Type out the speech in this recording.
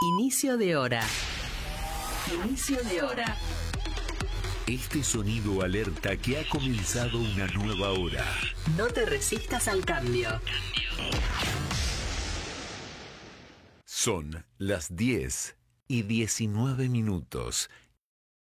Inicio de hora. Inicio de hora. Este sonido alerta que ha comenzado una nueva hora. No te resistas al cambio. Son las 10:19.